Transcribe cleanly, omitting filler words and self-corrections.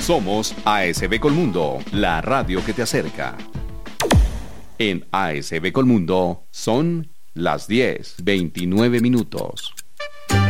Somos ASB Colmundo, la radio que te acerca. En ASB Colmundo son las 10:29.